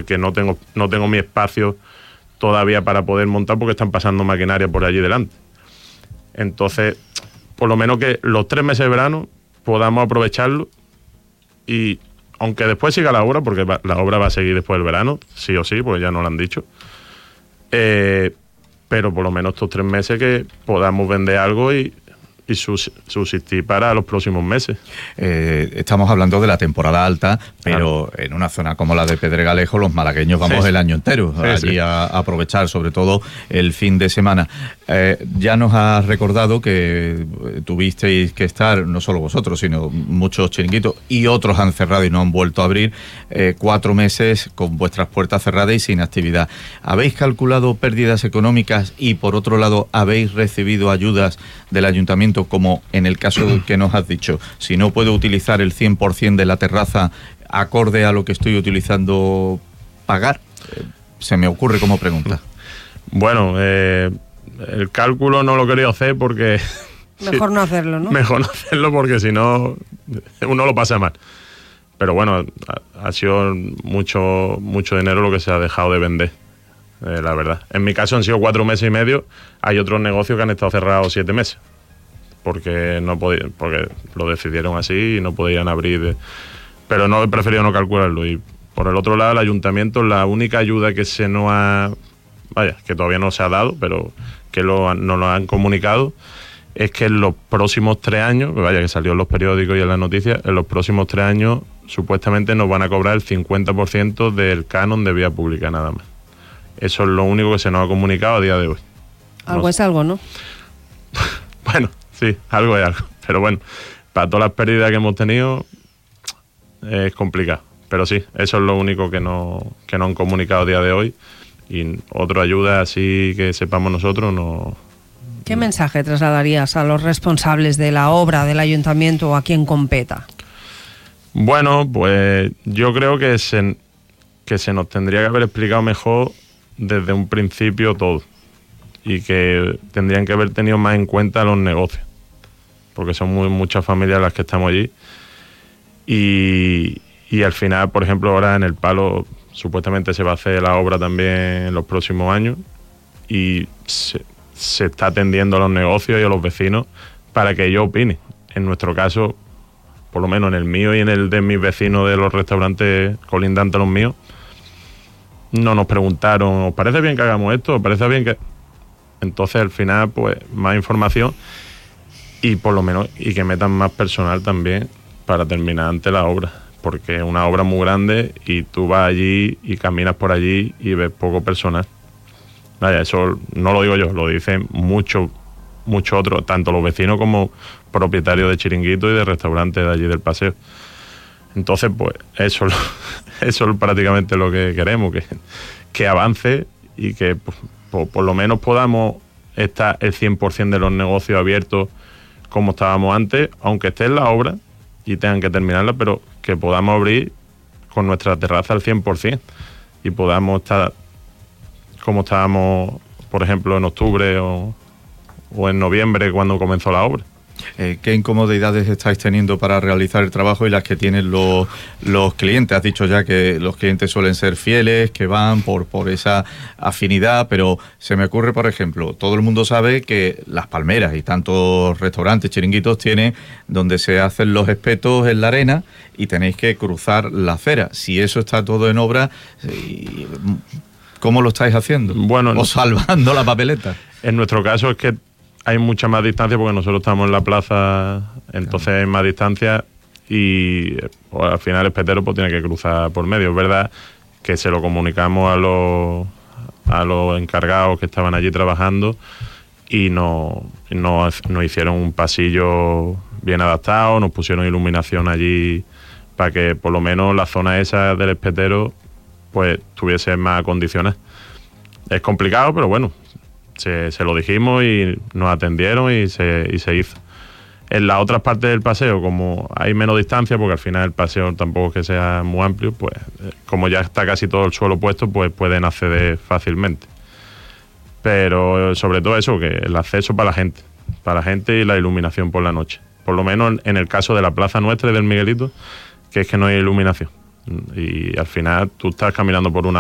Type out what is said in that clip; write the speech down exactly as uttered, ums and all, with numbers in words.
porque no tengo, no tengo mi espacio todavía para poder montar, porque están pasando maquinaria por allí delante. Entonces, por lo menos que los tres meses de verano podamos aprovecharlo, y aunque después siga la obra, porque va, la obra va a seguir después del verano, sí o sí, porque ya nos lo han dicho, eh, pero por lo menos estos tres meses que podamos vender algo y, y sus, subsistir para los próximos meses. Eh, estamos hablando de la temporada alta, pero claro, en una zona como la de Pedregalejo los malagueños vamos sí. el año entero sí, allí sí. A, a aprovechar, sobre todo el fin de semana. Eh, ya nos has recordado que tuvisteis que estar, no solo vosotros, sino muchos chiringuitos, y otros han cerrado y no han vuelto a abrir, eh, cuatro meses con vuestras puertas cerradas y sin actividad. ¿Habéis calculado pérdidas económicas y, por otro lado, habéis recibido ayudas del ayuntamiento, como en el caso que nos has dicho? Si no puedo utilizar el cien por ciento de la terraza acorde a lo que estoy utilizando, ¿pagar? Eh, se me ocurre como pregunta. Bueno, eh, el cálculo no lo quería hacer porque... Mejor no hacerlo, ¿no? Mejor no hacerlo porque si no, uno lo pasa mal. Pero bueno, ha, ha sido mucho, mucho dinero lo que se ha dejado de vender, eh, la verdad. En mi caso han sido cuatro meses y medio. Hay otros negocios que han estado cerrados siete meses. Porque no podían, porque lo decidieron así y no podían abrir. Pero no, he preferido no calcularlo. Y por el otro lado, el ayuntamiento, la única ayuda que se nos ha... Vaya, que todavía no se ha dado, pero que lo, nos lo han comunicado, es que en los próximos tres años, vaya, que salió en los periódicos y en las noticias, en los próximos tres años supuestamente nos van a cobrar el cincuenta por ciento del canon de vía pública nada más. Eso es lo único que se nos ha comunicado a día de hoy. Algo no es sé. algo, ¿no? Bueno, sí, algo es algo. Pero bueno, para todas las pérdidas que hemos tenido es complicado. Pero sí, eso es lo único que no, que no han comunicado a día de hoy. Y otra ayuda así que sepamos nosotros no... ¿Qué mensaje trasladarías a los responsables de la obra del ayuntamiento o a quien competa? Bueno, pues yo creo que se, que se nos tendría que haber explicado mejor desde un principio todo. Y que tendrían que haber tenido más en cuenta los negocios. Porque son muy, muchas familias las que estamos allí. Y, y al final, por ejemplo, ahora en El Palo supuestamente se va a hacer la obra también en los próximos años. Y se, se está atendiendo a los negocios y a los vecinos para que ellos opinen. En nuestro caso, por lo menos en el mío y en el de mis vecinos de los restaurantes colindantes a los míos, no nos preguntaron, ¿os parece bien que hagamos esto? ¿Os parece bien que...? Entonces, al final, pues, más información y por lo menos, y que metan más personal también para terminar antes la obra. Porque es una obra muy grande y tú vas allí y caminas por allí y ves poco personal. Vaya, eso no lo digo yo, lo dicen muchos muchos otros, tanto los vecinos como propietarios de chiringuitos y de restaurantes de allí del paseo. Entonces, pues, eso, eso es prácticamente lo que queremos, que, que avance y que pues, por, por lo menos podamos estar el cien por ciento de los negocios abiertos como estábamos antes, aunque esté en la obra y tengan que terminarla, pero que podamos abrir con nuestra terraza al cien por ciento y podamos estar como estábamos, por ejemplo, en octubre o, o en noviembre cuando comenzó la obra. Eh, ¿Qué incomodidades estáis teniendo para realizar el trabajo y las que tienen los, los clientes? Has dicho ya que los clientes suelen ser fieles, que van por, por esa afinidad, pero se me ocurre, por ejemplo, todo el mundo sabe que Las Palmeras y tantos restaurantes, chiringuitos tienen donde se hacen los espetos en la arena y tenéis que cruzar la acera. Si eso está todo en obra, ¿cómo lo estáis haciendo? Bueno, ¿O salvando la papeleta? En nuestro caso es que hay mucha más distancia porque nosotros estamos en la plaza, entonces claro, hay más distancia y pues, al final el espetero pues, tiene que cruzar por medio. Es verdad que se lo comunicamos a los, a los encargados que estaban allí trabajando y nos no, no hicieron un pasillo bien adaptado, nos pusieron iluminación allí para que por lo menos la zona esa del espetero pues tuviese más condiciones. Es complicado, pero bueno, Se, se lo dijimos y nos atendieron y se, y se hizo. En las otras partes del paseo, como hay menos distancia, porque al final el paseo tampoco es que sea muy amplio, pues como ya está casi todo el suelo puesto, pues pueden acceder fácilmente. Pero sobre todo eso, que el acceso para la gente, para la gente y la iluminación por la noche. Por lo menos en el caso de la plaza nuestra y del Miguelito, que es que no hay iluminación. Y al final tú estás caminando por una